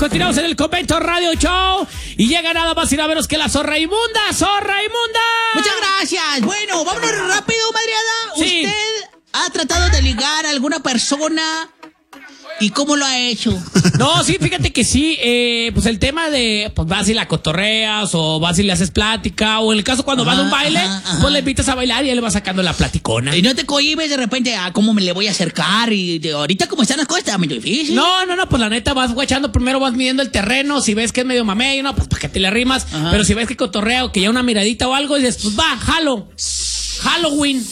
continuamos en el Convento Radio Show. Y llega nada más y nada menos que la Zorra Inmunda. ¡Zorra Inmunda! Muchas gracias. Bueno, vámonos rápido, madreada. Sí. ¿Usted ha tratado de ligar a alguna persona? ¿Y cómo lo ha hecho? No, sí, fíjate que sí, pues el tema de, pues vas y la cotorreas, o vas y le haces plática, o en el caso cuando vas a un baile, pues le invitas a bailar y él le va sacando la platicona. Y no te cohibes de repente a cómo me le voy a acercar, y ahorita como están las cosas está muy difícil. No, pues la neta vas guachando, primero vas midiendo el terreno, si ves que es medio mamey, no, pues para que te le rimas, pero si ves que cotorrea o que ya una miradita o algo, dices, pues va, Halloween.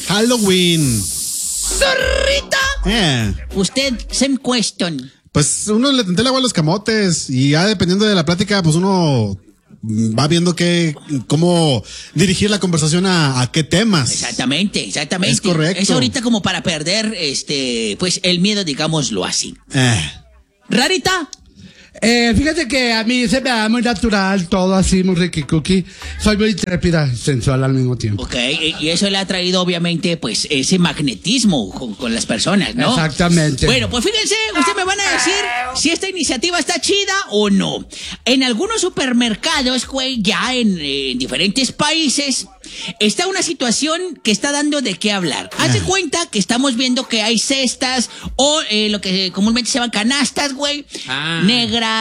¡Zorrita! Usted, same question. Pues uno le tenté el agua a los camotes y ya dependiendo de la plática, pues uno va viendo cómo dirigir la conversación a qué temas. Exactamente. Es correcto. Es ahorita como para perder, pues el miedo, digámoslo así. Rarita. Fíjate que a mí se me da muy natural, todo así, muy ricky cookie. Soy muy intrépida y sensual al mismo tiempo. Ok, y eso le ha traído obviamente pues ese magnetismo con las personas, ¿no? Exactamente. Bueno, pues fíjense, ustedes me van a decir si esta iniciativa está chida o no. En algunos supermercados, güey, ya en diferentes países, está una situación que está dando de qué hablar. Haz de cuenta que estamos viendo que hay cestas o lo que comúnmente se llaman canastas, güey, negras,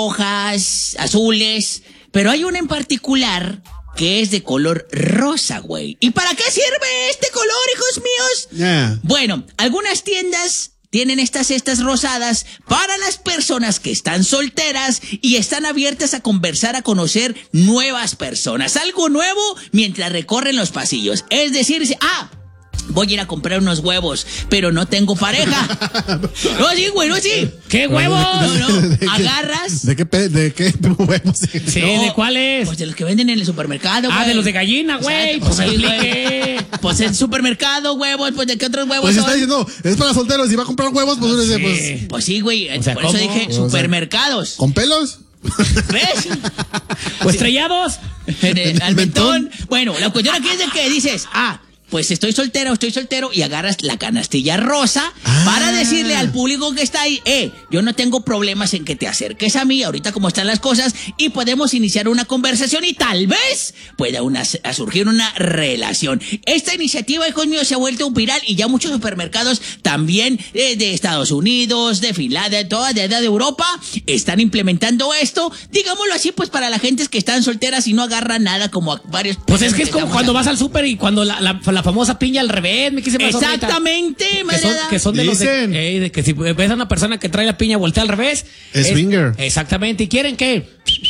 rojas, azules, pero hay una en particular que es de color rosa, güey. ¿Y para qué sirve este color, hijos míos? Bueno, algunas tiendas tienen estas cestas rosadas para las personas que están solteras y están abiertas a conversar, a conocer nuevas personas. Algo nuevo mientras recorren los pasillos. Es decir, voy a ir a comprar unos huevos, pero no tengo pareja. No, sí, güey, no, sí. ¿Qué huevos? No. Agarras. ¿De qué huevos? Sí, ¿de cuáles? Pues de los que venden en el supermercado, güey. De los de gallina, güey. Pues sí, expliqué. Pues en el supermercado, huevos, pues ¿de qué otros huevos Pues son? está diciendo, es para solteros, si va a comprar huevos, pues... Pues sí, güey, O sea, por eso ¿cómo? dije supermercados. ¿Con pelos? ¿Ves? ¿O estrellados? Al mentón. Bueno, la cuestión aquí es de que dices, pues estoy soltero, y agarras la canastilla rosa para decirle al público que está ahí, yo no tengo problemas en que te acerques a mí, ahorita como están las cosas, y podemos iniciar una conversación y tal vez pueda surgir una relación. Esta iniciativa, hijos míos, se ha vuelto viral y ya muchos supermercados también de Estados Unidos, de Finlandia, de Europa, están implementando esto, digámoslo así, pues para la gente que están solteras y no agarran nada como a varios... Pues es que es como cuando vas al súper y cuando la famosa piña al revés, me quise más. Exactamente, que son de los de que si ves a una persona que trae la piña voltea al revés, es swinger. Exactamente, ¿y quieren qué?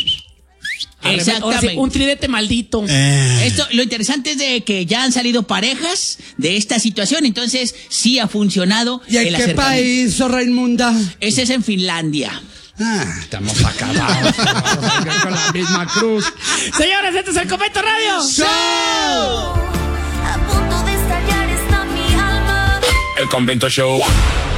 Exactamente. Un tridente maldito. Esto, lo interesante es de que ya han salido parejas de esta situación, entonces sí ha funcionado. ¿Y en qué país, zorra inmunda? Ese es en Finlandia. Estamos acabados con la misma cruz. Señores, este es el Convento Radio ¡Show! El Convento Show.